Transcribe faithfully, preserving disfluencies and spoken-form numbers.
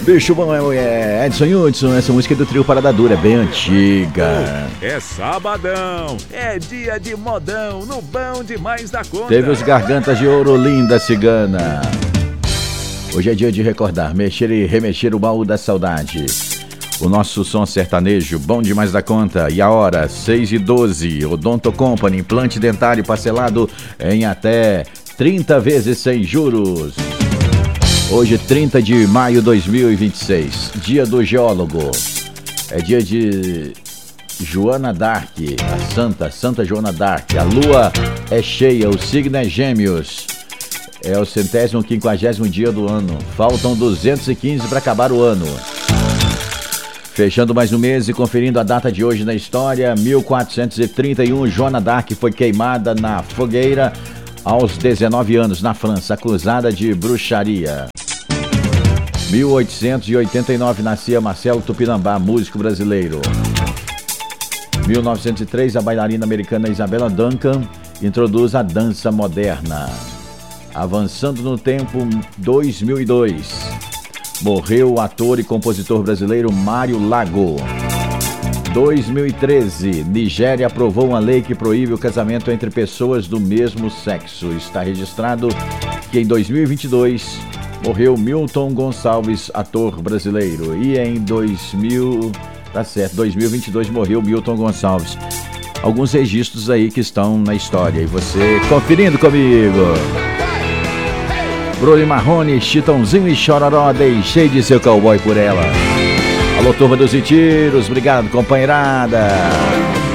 Bicho bom é mulher. Edson Hudson, essa música é do trio Parada Dura, é bem antiga. É sabadão, é dia de modão, no Bom Demais da Conta. Teve os Gargantas de Ouro, Linda Cigana. Hoje é dia de recordar, mexer e remexer o baú da saudade. O nosso som sertanejo, Bom Demais da Conta. E a hora, seis e doze. Odonto Company, implante dentário parcelado em até trinta vezes sem juros. Hoje, trinta de maio de dois mil e vinte e seis, dia do geólogo. É dia de Joana Dark, a santa, Santa Joana Dark. A lua é cheia, o signo é Gêmeos. É o centésimo quinquagésimo dia do ano. Faltam duzentos e quinze para acabar o ano. Fechando mais um mês e conferindo a data de hoje na história, mil quatrocentos e trinta e um, Joana Dark foi queimada na fogueira aos dezenove anos, na França, acusada de bruxaria. mil oitocentos e oitenta e nove, nascia Marcelo Tupinambá, músico brasileiro. mil novecentos e três, a bailarina americana Isabella Duncan introduz a dança moderna. Avançando no tempo, dois mil e dois, morreu o ator e compositor brasileiro Mário Lago. dois mil e treze, Nigéria aprovou uma lei que proíbe o casamento entre pessoas do mesmo sexo. Está registrado que em dois mil e vinte e dois morreu Milton Gonçalves, ator brasileiro. E em dois mil, tá certo, dois mil e vinte e dois morreu Milton Gonçalves. Alguns registros aí que estão na história. E você conferindo comigo. Bruno Marrone, Chitãozinho e Chororó, deixei de ser cowboy por ela. Alô, turma dos Retiros, obrigado, companheirada.